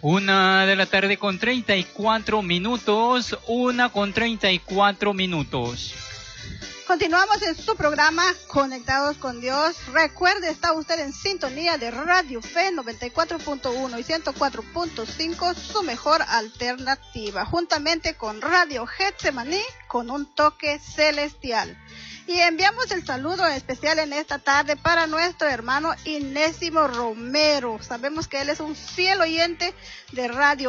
1:34 p.m, 1:34 p.m. Continuamos en su programa Conectados con Dios. Recuerde, está usted en sintonía de Radio Fe 94.1 y 104.5, su mejor alternativa, juntamente con Radio Getsemaní, con un toque celestial. Y enviamos el saludo especial en esta tarde para nuestro hermano Inésimo Romero. Sabemos que él es un fiel oyente de Radio